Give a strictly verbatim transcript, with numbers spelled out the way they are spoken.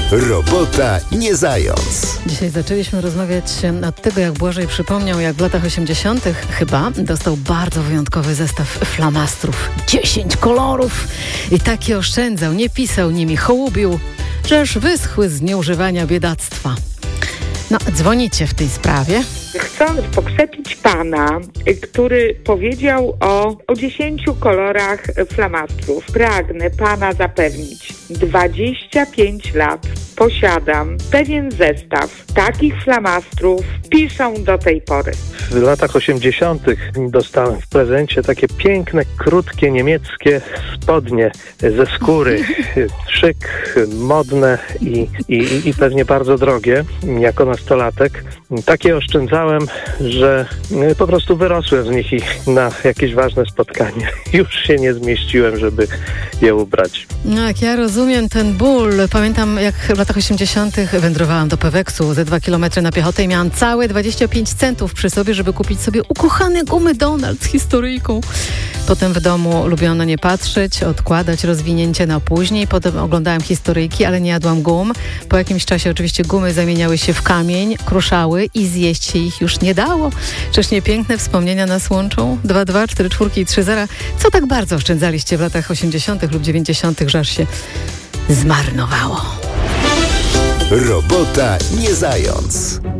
Robota nie zając. Dzisiaj zaczęliśmy rozmawiać od tego, jak Błażej przypomniał, jak w latach osiemdziesiątych chyba dostał bardzo wyjątkowy zestaw flamastrów. Dziesięć kolorów i takie oszczędzał, nie pisał nimi, hołubił, że aż wyschły z nieużywania biedactwa. No, dzwonicie w tej sprawie. Chcę pokrzepić pana, który powiedział o, o dziesięciu kolorach flamastrów. Pragnę pana zapewnić, dwadzieścia pięć lat posiadam pewien zestaw takich flamastrów, piszą do tej pory. W latach osiemdziesiątych dostałem w prezencie takie piękne, krótkie, niemieckie spodnie ze skóry. Szyk, modne i, i, i pewnie bardzo drogie jako nastolatek. Takie oszczędzałem, że po prostu wyrosłem z nich i na jakieś ważne spotkanie. Już się nie zmieściłem, żeby je ubrać. No, jak ja rozumiem ten ból. Pamiętam, jak w latach osiemdziesiątych wędrowałam do Peweksu ze dwa kilometry na piechotę i miałam całe dwadzieścia pięć centów przy sobie, żeby kupić sobie ukochane gumy Donald z historyjką. Potem w domu lubiłam na nie patrzeć, odkładać rozwinięcie na później. Potem oglądałam historyjki, ale nie jadłam gum. Po jakimś czasie oczywiście gumy zamieniały się w kamień, kruszały i zjeść się ich już nie dało. Czyż nie piękne wspomnienia nas łączą? dwa dwa, cztery cztery i trzy zero. Co tak bardzo oszczędzaliście w latach osiemdziesiątych lub dziewięćdziesiątych, że aż się zmarnowało? Robota nie zając.